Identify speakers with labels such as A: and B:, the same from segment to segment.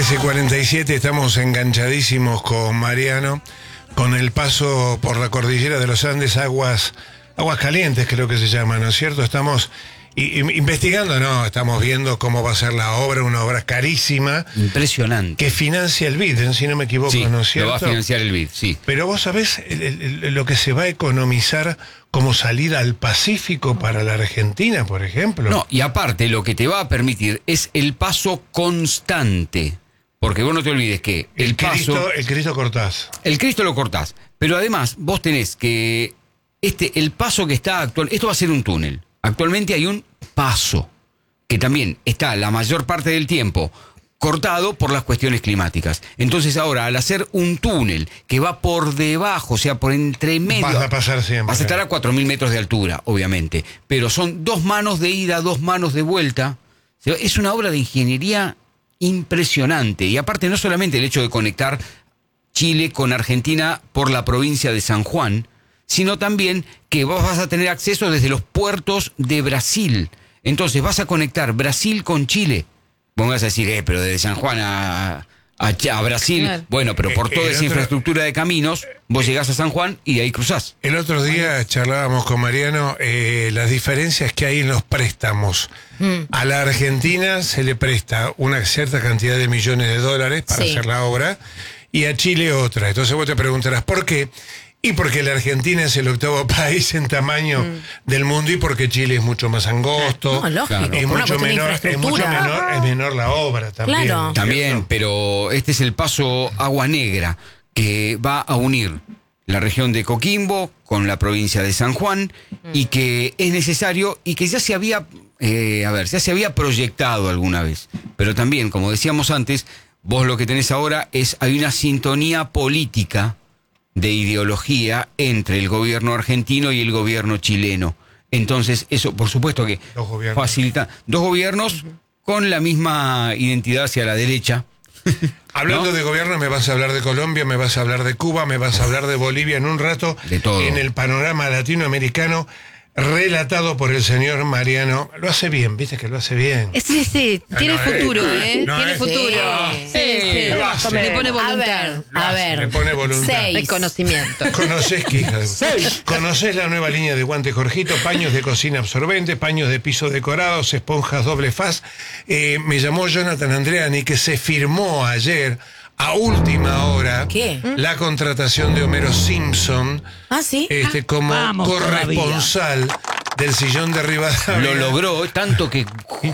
A: 13:47, estamos enganchadísimos con Mariano, con el paso por la cordillera de los Andes, aguas calientes creo que se llama, ¿no es cierto? Estamos investigando, no, estamos viendo cómo va a ser la obra, una obra carísima.
B: Impresionante.
A: Que financia el BID, si no me equivoco,
B: sí,
A: ¿no es cierto?
B: Lo va a financiar el BID, sí.
A: Pero vos sabés lo que se va a economizar como salida al Pacífico para la Argentina, por ejemplo.
B: No, y aparte lo que te va a permitir es el paso constante. Porque vos no te olvides que el
A: Cristo cortás.
B: El Cristo lo cortás. Pero además vos tenés que el paso que está actual, esto va a ser un túnel. Actualmente hay un paso que también está la mayor parte del tiempo cortado por las cuestiones climáticas. Entonces ahora, al hacer un túnel que va por debajo, o sea, por entre medio...
A: Vas a pasar siempre.
B: Vas a estar a 4.000 metros de altura, obviamente. Pero son 2 manos de ida, 2 manos de vuelta. Es una obra de ingeniería impresionante. Y aparte, no solamente el hecho de conectar Chile con Argentina por la provincia de San Juan, sino también que vos vas a tener acceso desde los puertos de Brasil. Entonces vas a conectar Brasil con Chile. Vos vas a decir, pero desde San Juan a Brasil, claro. Bueno, pero por toda esa infraestructura de caminos, vos llegás a San Juan y de ahí cruzás.
A: El otro día charlábamos con Mariano las diferencias que hay en los préstamos. A la Argentina se le presta una cierta cantidad de millones de dólares para hacer la obra, y a Chile otra. Entonces vos te preguntarás, ¿por qué? Y porque la Argentina es el 8º país en tamaño del mundo, y porque Chile es mucho más angosto, es mucho menor la obra también.
B: Claro. También, pero este es el paso Agua Negra, que va a unir la región de Coquimbo con la provincia de San Juan, y que es necesario, y que ya se había, ya se había proyectado alguna vez. Pero también, como decíamos antes, vos lo que tenés ahora hay una sintonía política de ideología entre el gobierno argentino y el gobierno chileno. Entonces, eso, por supuesto que facilita. 2 gobiernos con la misma identidad hacia la derecha.
A: Hablando de gobierno, me vas a hablar de Colombia, me vas a hablar de Cuba, me vas a hablar de Bolivia en un rato.
B: De todo.
A: En el panorama latinoamericano, relatado por el señor Mariano. Lo hace bien, viste que lo hace bien.
C: Sí, tiene futuro, tiene futuro. Sí. Le pone voluntad.
A: A ver. Le pone voluntad.
C: El conocimiento.
A: Conocés, hija. Conocés la nueva línea de guantes Jorgito, paños de cocina absorbente, paños de piso decorados, esponjas doble faz. Me llamó Jonathan Andreani, que se firmó ayer a última hora la contratación de Homero Simpson como corresponsal del sillón de Rivadavia.
B: Lo logró, tanto que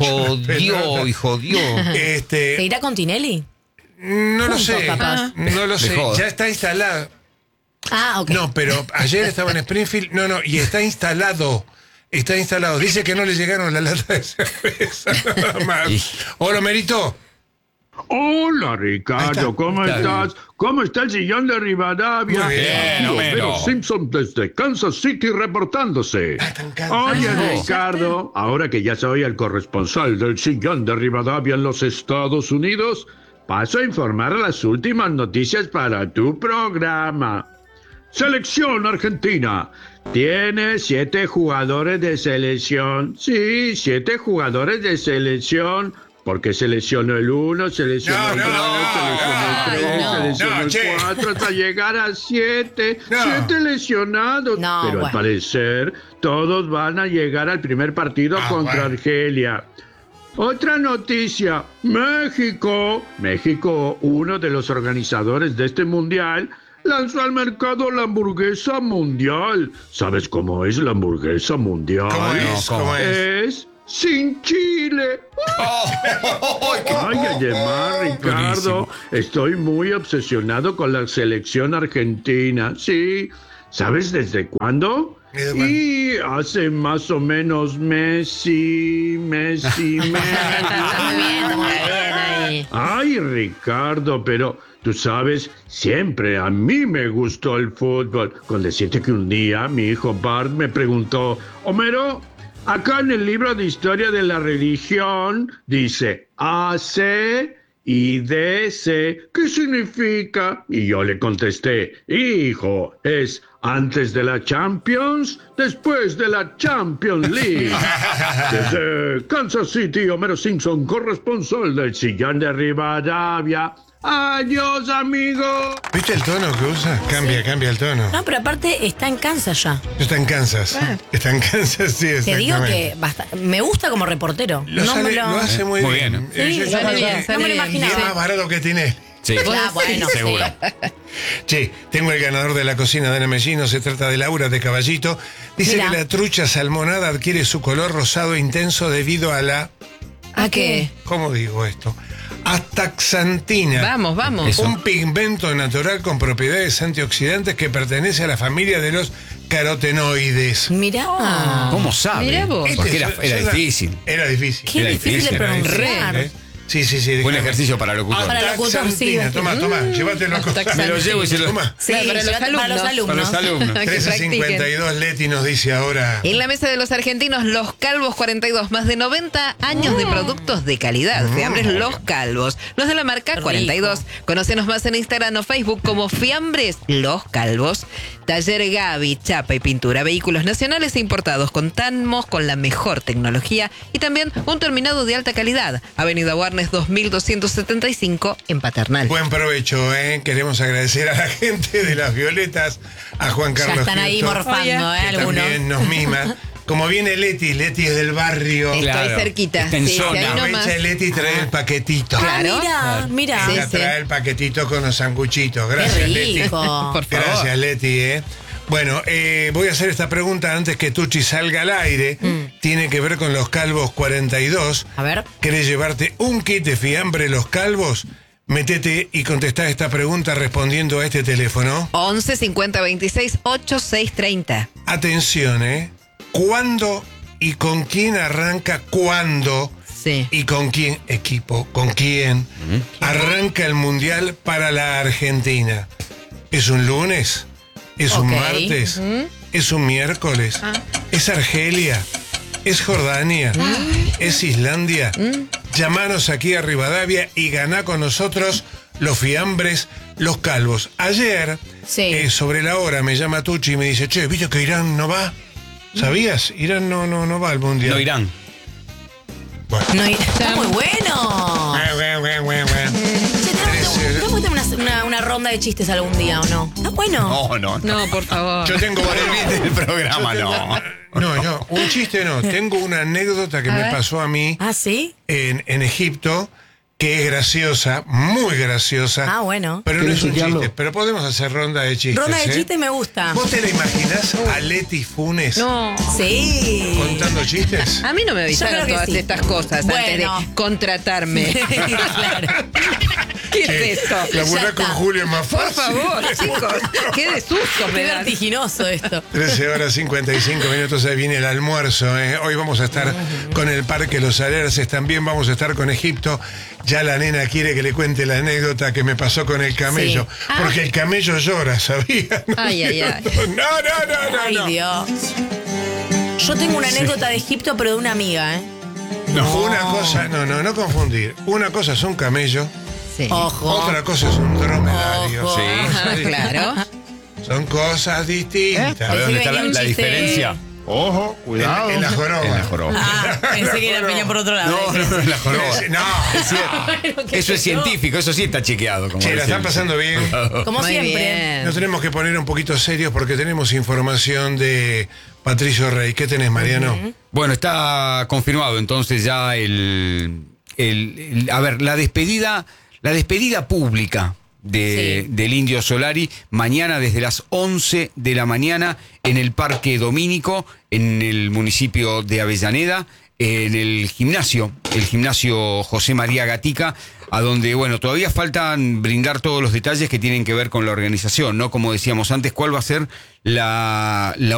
B: jodió y jodió.
C: ¿Se irá con Tinelli?
A: No lo sé, no lo sé. Ya está instalado.
C: Ok.
A: No, pero ayer estaba en Springfield. Y está instalado. Está instalado. Dice que no le llegaron la lata de cerveza. Nada más. Hola, Merito.
D: Hola, Ricardo, ¿cómo estás? ¿Cómo está el sillón de Rivadavia?
A: Muy bien,
D: Homero Simpson desde Kansas City reportándose. Oye, Ricardo, ahora que ya soy el corresponsal del sillón de Rivadavia en los Estados Unidos, paso a informar las últimas noticias para tu programa. Selección Argentina. Tiene 7 jugadores de selección. Sí, 7 jugadores de selección. Porque seleccionó el 1, seleccionó el 2, seleccionó el 3, seleccionó el 4, hasta llegar a 7. 7 lesionados. Pero al parecer, todos van a llegar al primer partido contra Argelia. Otra noticia. México, uno de los organizadores de este mundial, lanzó al mercado la hamburguesa mundial. ¿Sabes cómo es la hamburguesa mundial?
A: ¿Cómo es?
D: Es sin chile. Ay, además, Ricardo, estoy muy obsesionado con la selección argentina. Sí, ¿sabes desde cuándo? Y hace más o menos Messi. Ay, Ricardo, pero tú sabes, siempre a mí me gustó el fútbol. Con decirte que un día mi hijo Bart me preguntó, Homero, acá en el libro de historia de la religión dice AC y DC, ¿qué significa? Y yo le contesté, hijo, es Antes de la Champions, después de la Champions League. Desde Kansas City, Homero Simpson, corresponsal del Sillón de Rivadavia. Adiós, amigo.
A: ¿Viste el tono que usa? Cambia el tono.
E: No, pero aparte está en Kansas ya.
A: Está en Kansas. Está en Kansas, sí, exactamente.
E: Te digo que me gusta como reportero.
A: Lo hace muy bien.
E: Sí,
C: sale bien,
E: no me lo
A: Y es
E: imaginaba.
A: más barato que tiene.
B: Sí,
E: Bueno,
B: seguro.
A: Che, tengo el ganador de la cocina de Ana Mellino, se trata de Laura de Caballito. Dice
E: Mira.
A: que la trucha salmonada adquiere su color rosado intenso debido a la...
C: ¿A qué?
A: ¿Cómo digo esto? Astaxantina.
C: Vamos.
B: Eso.
A: Un pigmento natural con propiedades antioxidantes que pertenece a la familia de los carotenoides.
E: Mirá.
B: ¿Cómo sabe?
C: Mirá vos.
B: Porque era difícil.
A: Era difícil.
E: Qué
B: Era
E: difícil de
B: difícil,
E: pronunciar.
A: ¿Eh? Sí.
B: Buen
A: déjame.
B: ejercicio para locutor.
E: Para locutor, sí.
A: Astaxantina, toma, llévatelo a costa.
B: Me lo llevo y se lo...
A: Toma.
E: Sí,
C: Para los
E: llévate para los
C: alumnos.
B: Para los alumnos.
C: Que practiquen.
A: 13.52 Leti nos dice ahora.
C: En la mesa de los argentinos, Los Calvos 42, más de 90 años de productos de calidad. Fiambres Los Calvos. Los de la marca
E: Rico.
C: 42. Conócenos más en Instagram o Facebook como Fiambres Los Calvos. Taller Gaby, chapa y pintura. Vehículos nacionales e importados. Contamos con la mejor tecnología y también un terminado de alta calidad. Avenida Warnes 2275 en Paternal.
A: Buen provecho, ¿eh? Queremos agradecer a la gente de Las Violetas, a Juan
E: Ya
A: Carlos
E: están ahí
A: Gilto,
E: morfando,
A: que
E: algunos.
A: también nos mima. Como viene Leti es del barrio.
C: Estoy cerquita.
B: Está en
C: Sí,
B: zona.
C: ahí nomás.
A: Aprovecha Leti y trae el paquetito.
C: Claro.
E: Mira.
A: Ella
C: Sí.
A: trae el paquetito con los sanguchitos. Gracias,
E: Qué
A: Leti.
E: rico.
C: Por favor.
A: Gracias, Leti, ¿eh? Bueno, voy a hacer esta pregunta antes que Tucci salga al aire. Tiene que ver con Los Calvos 42.
E: A ver.
A: ¿Querés llevarte un kit de fiambre Los Calvos? Metete y contestá esta pregunta respondiendo a este teléfono.
C: 11 50 26 8630.
A: Atención, ¿eh? ¿Cuándo y con quién arranca? ¿Cuándo?
C: Sí.
A: ¿Y con quién? Equipo. ¿Con quién? Arranca el Mundial para la Argentina. ¿Es un lunes? ¿Es un
E: Ok.
A: martes? ¿Es un miércoles? ¿Es Argelia? ¿Es Jordania? ¿Es Islandia? Llamanos aquí a Rivadavia y ganá con nosotros los fiambres Los Calvos. Ayer,
E: Sí.
A: sobre la hora, me llama Tucci y me dice, che, ¿viste que Irán no va? ¿Sabías? Irán no va al Mundial.
B: No irán.
A: Bueno.
E: No, está muy bueno. ¿Tenemos que tener una ronda de chistes algún día o no? Ah, bueno.
B: No.
C: No, por favor.
A: Yo tengo
B: Por el bien del programa, no.
A: No, un chiste no. Tengo una anécdota que me pasó a mí
E: Ah, ¿sí?
A: en Egipto, que es graciosa, muy graciosa.
E: Ah, bueno.
A: Pero no es un chiste, pero podemos hacer ronda de chistes.
E: Ronda de
A: ¿eh?
E: chistes me gusta.
A: ¿Vos te la imaginás a Leti Funes
C: No.
E: Sí.
A: contando chistes?
C: A mí no me
E: Yo
C: avisaron
E: creo que
C: todas
E: sí.
C: estas cosas antes de
E: Bueno.
C: contratarme.
E: Claro.
C: ¿Qué es esto?
A: Laburar
E: Ya
A: con
E: está.
A: Julio es más
C: Por
A: fácil.
C: favor, chicos. Qué de susto me
E: Qué
C: dan.
E: vertiginoso esto.
A: 13:55, ahí viene el almuerzo. Hoy vamos a estar con el Parque Los Alerces, también vamos a estar con Egipto. Ya la nena quiere que le cuente la anécdota que me pasó con el camello,
E: Sí.
A: porque el camello llora, ¿sabías?
C: Ay, ay, ay.
E: Ay,
A: No.
E: Dios. Yo tengo una anécdota de Egipto, pero de una amiga, ¿eh?
A: Una cosa, no confundir. Una cosa es un camello,
C: Sí.
E: Ojo.
A: otra cosa es un dromedario.
E: Ojo.
B: Sí.
C: Ajá, claro.
A: Son cosas distintas.
B: A ver dónde está
E: venía un
B: la
E: chiste.
B: diferencia.
D: Ojo, cuidado.
A: En la joroba.
B: En la joroba.
E: Ah, pensé que era piña por otro lado.
B: No, en la joroba.
A: No,
B: Eso es científico, eso sí está chequeado. Como
A: che, la
B: dicen.
A: están pasando bien.
E: Como
C: Muy
E: siempre.
C: bien.
A: Nos tenemos que poner un poquito serios porque tenemos información de Patricio Rey. ¿Qué tenés, Mariano?
B: Bueno, está confirmado entonces ya a ver, la despedida pública del Indio Solari, mañana desde las 11 de la mañana en el Parque Domínico, en el municipio de Avellaneda, en el gimnasio José María Gatica, a donde, bueno, todavía faltan brindar todos los detalles que tienen que ver con la organización, ¿no? Como decíamos antes, cuál va a ser la